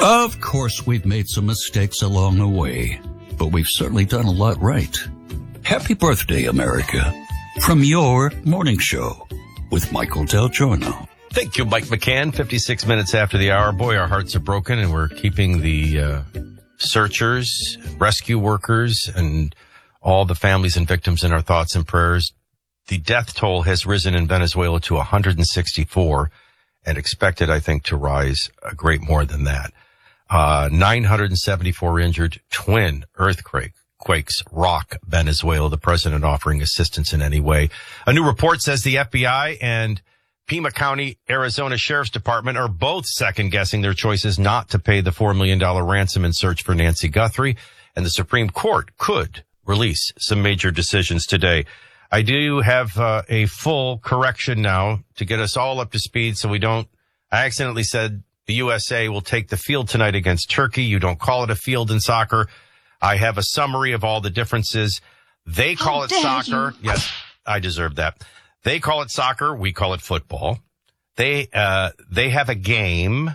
Of course, we've made some mistakes along the way, but we've certainly done a lot right. Happy birthday, America, from your morning show with Michael Del Giorno. Thank you, Mike McCann. 56 minutes after the hour. Boy, our hearts are broken, and we're keeping the searchers, rescue workers, and all the families and victims in our thoughts and prayers. The death toll has risen in Venezuela to 164 and expected, I think, to rise a great more than that. 974 injured. Twin earthquakes rock Venezuela. The president offering assistance in any way. A new report says the FBI and Pima County, Arizona Sheriff's Department are both second-guessing their choices not to pay the $4 million ransom in search for Nancy Guthrie, and the Supreme Court could release some major decisions today. I do have a full correction now to get us all up to speed so we don't... I accidentally said the USA will take the field tonight against Turkey. You don't call it a field in soccer. I have a summary of all the differences. They call it soccer. Yes, I deserve that. They call it soccer. We call it football. They have a game.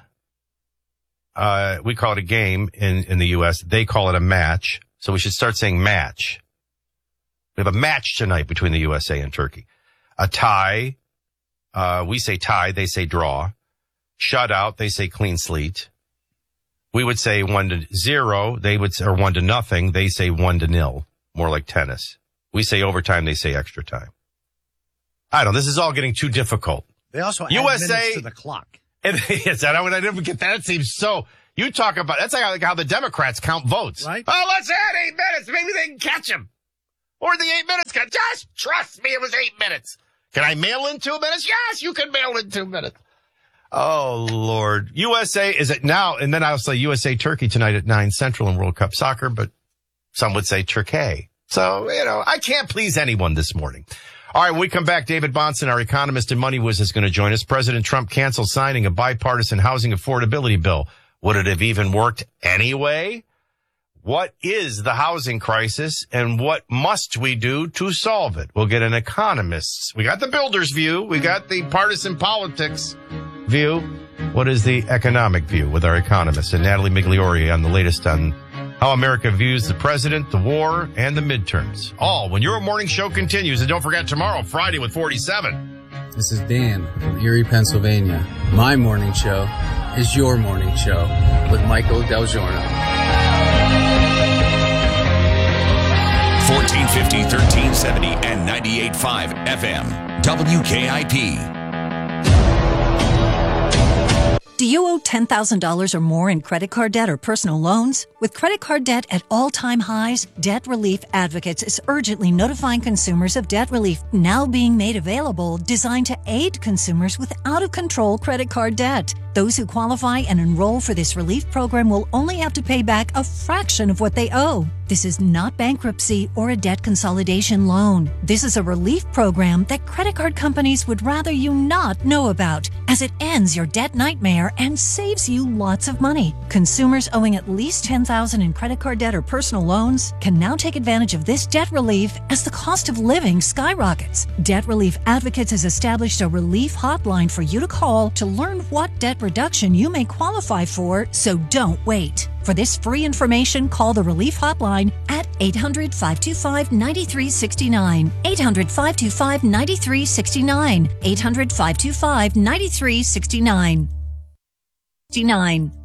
We call it a game in the U.S. They call it a match. So we should start saying match. We have a match tonight between the USA and Turkey. A tie. We say tie. They say draw. Shutout. They say clean slate. We would say 1-0. They would say, or 1-0. They say 1-0. More like tennis. We say overtime. They say extra time. I don't know. This is all getting too difficult. They also add USA minutes to the clock. Yes, I didn't get that. It seems so. You talk about that's like how the Democrats count votes. Right? Oh, let's add 8 minutes. Maybe they can catch him. Or the 8 minutes. Just trust me, it was 8 minutes. Can I mail in 2 minutes? Yes, you can mail in 2 minutes. Oh, Lord. USA, is it now? And then I'll say USA Turkey tonight at 9 Central in World Cup Soccer, but some would say Turkey. So, I can't please anyone this morning. All right, when we come back, David Bahnsen, our economist and money whiz, is going to join us. President Trump canceled signing a bipartisan housing affordability bill. Would it have even worked anyway? What is the housing crisis, and what must we do to solve it? We'll get an economist's. We got the builder's view. We got the partisan politics view. What is the economic view with our economist? And Natalie Migliori on the latest on how America views the president, the war, and the midterms. All when your morning show continues. And don't forget tomorrow, Friday with 47. This is Dan from Erie, Pennsylvania. My morning show is your morning show with Michael Del Giorno. 1450, 1370, and 98.5 FM. WKIP. Do you owe $10,000 or more in credit card debt or personal loans? With credit card debt at all-time highs, Debt Relief Advocates is urgently notifying consumers of debt relief now being made available, designed to aid consumers with out-of-control credit card debt. Those who qualify and enroll for this relief program will only have to pay back a fraction of what they owe. This is not bankruptcy or a debt consolidation loan. This is a relief program that credit card companies would rather you not know about, as it ends your debt nightmare and saves you lots of money. Consumers owing at least $10,000 in credit card debt or personal loans can now take advantage of this debt relief as the cost of living skyrockets. Debt Relief Advocates has established a relief hotline for you to call to learn what debt reduction you may qualify for, so don't wait. For this free information, call the Relief Hotline at 800-525-9369. 800-525-9369. 800-525-9369. 69.